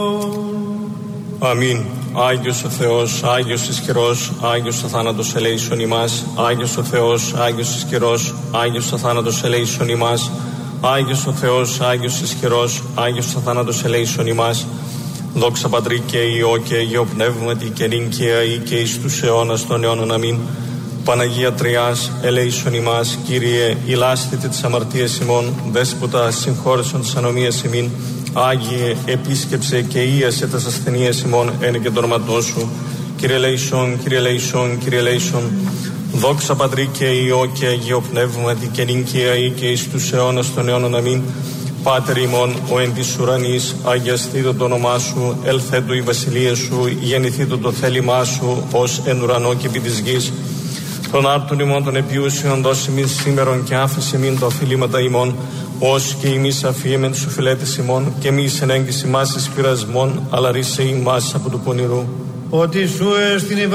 Αμήν. Άγιος ο Θεός, Άγιος ισχυρός, Άγιος ο θάνατος ελέησον ημάς. Άγιος ο Θεός, Άγιος ισχυρός, Άγιος ο θάνατος ελέησον ημάς. Άγιος ο Θεός, Άγιος ισχυρός, Άγιος ο θάνατος ελέησον ημάς. Δόξα Πατρί και Υιό και Αγίο Πνεύματι και νυν και αεί και εις τους αιώνας των αιώνων. Αμήν. Παναγία Τριάς, ελέησον ημάς. Κύριε, ηλάσθητε τις αμαρτίες ημών, Δέσποτα, συγχώρεσον τις ανομίες ημίν. Άγιε, επίσκεψε και ίασε τας ασθενείες ημών εν και το όνοματό σου. Κύριε ελέησον, Κύριε ελέησον, Κύριε ελέησον. Δόξα Πατρί και Υιό και Αγίο Πνεύματι και νυν και αεί και εις τους αιώνας των αιώνων. Αμήν. Πάτερ ημών, ο εν της ουρανής, αγιαστήτω το όνομά σου, ελθέτω η βασιλεία σου, γεννηθήτω το θέλημά σου, ως εν ουρανό και επί της γης. Των άρτων ημών των επιούσιων δώσει μην σήμερον και άφησε μην τα οφειλήματα ημών, ως και εμείς αφιέμεν τους οφειλέτες ημών, και εμείς εν έγκυση μας εις πειρασμών, αλλά ρίσε ημάς από του πονηρού. Ότι σου έστεινε